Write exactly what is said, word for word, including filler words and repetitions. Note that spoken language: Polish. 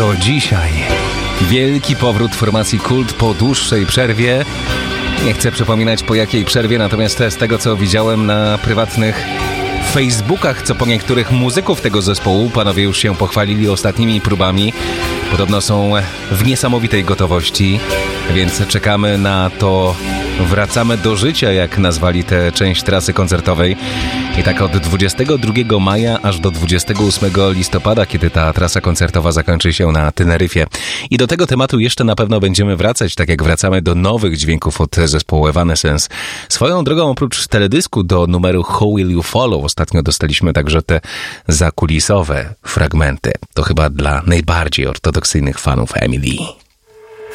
to dzisiaj wielki powrót formacji Kult po dłuższej przerwie. Nie chcę przypominać po jakiej przerwie, natomiast z tego co widziałem na prywatnych Facebookach, co po niektórych muzyków tego zespołu, panowie już się pochwalili ostatnimi próbami. Podobno są w niesamowitej gotowości, więc czekamy na to wracamy do życia, jak nazwali tę część trasy koncertowej. I tak od dwudziestego drugiego maja aż do dwudziestego ósmego listopada, kiedy ta trasa koncertowa zakończy się na Teneryfie. I do tego tematu jeszcze na pewno będziemy wracać, tak jak wracamy do nowych dźwięków od zespołu Evanescence. Swoją drogą, oprócz teledysku do numeru How Will You Follow ostatnio dostaliśmy także te zakulisowe fragmenty. To chyba dla najbardziej ortodoksyjnych fanów Emily.